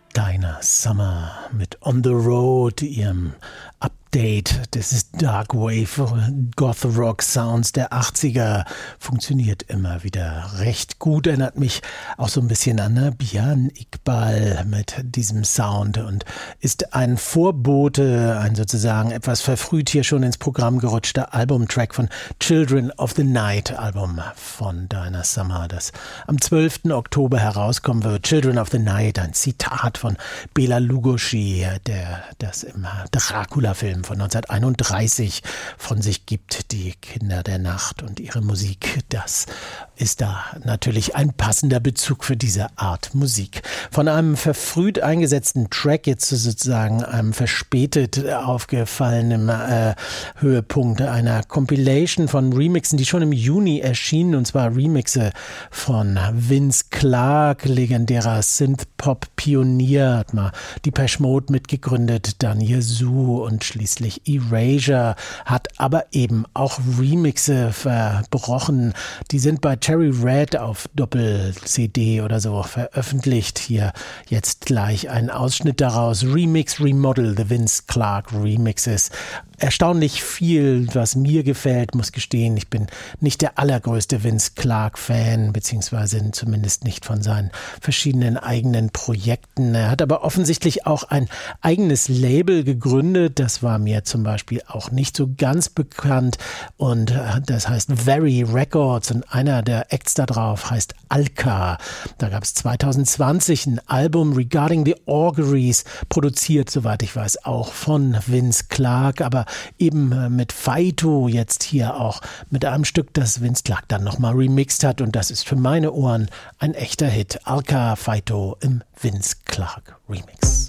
Dinah Summer mit On the Road, ihrem Update. Das ist Dark Wave, Goth Rock Sounds der 80er. Funktioniert immer wieder recht gut. Erinnert mich auch so ein bisschen an Bian Iqbal mit diesem Sound und ist ein Vorbote, ein sozusagen etwas verfrüht hier schon ins Programm gerutschter Albumtrack von Children of the Night, Album von Dinah Summer, das am 12. Oktober herauskommen wird. Children of the Night, ein Zitat von Bela Lugosi, der das im Dracula-Film von 1931 von sich gibt, die Kinder der Nacht und ihre Musik. Das ist da natürlich ein passender Bezug für diese Art Musik. Von einem verfrüht eingesetzten Track jetzt sozusagen einem verspätet aufgefallenen Höhepunkt einer Compilation von Remixen, die schon im Juni erschienen, und zwar Remixe von Vince Clarke, legendärer Synth-Pop-Pionier, hat mal Depeche Mode mitgegründet, dann Yazoo und schließlich Erasure, hat aber eben auch Remixe verbrochen. Die sind bei Cherry Red auf Doppel-CD oder so veröffentlicht. Hier jetzt gleich ein Ausschnitt daraus. Remix, Remodel, The Vince Clarke Remixes. Erstaunlich viel, was mir gefällt, muss gestehen. Ich bin nicht der allergrößte Vince Clarke-Fan, beziehungsweise zumindest nicht von seinen verschiedenen eigenen Projekten. Er hat aber offensichtlich auch ein eigenes Label gegründet. Das war mir zum Beispiel auch nicht so ganz bekannt. Und das heißt Very Records. Und einer der Acts da drauf heißt Alka. Da gab es 2020 ein Album Regarding the Auguries, produziert, soweit ich weiß, auch von Vince Clarke, aber eben mit Faito jetzt hier auch mit einem Stück, das Vince Clarke dann nochmal remixt hat, und das ist für meine Ohren ein echter Hit. Alka Faito im Vince Clarke Remix.